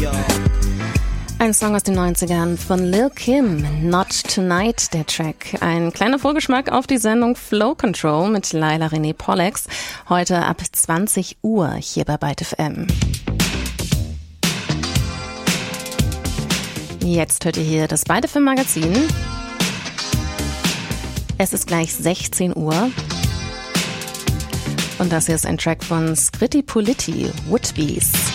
Ein Song aus den 90ern von Lil Kim, Not Tonight, der Track. Ein kleiner Vorgeschmack auf die Sendung Flow Control mit Laila René Pollex. Heute ab 20 Uhr hier bei Byte FM. Jetzt hört ihr hier das Byte FM Magazin. Es ist gleich 16 Uhr. Und das hier ist ein Track von Scritti Politti, Woodbees.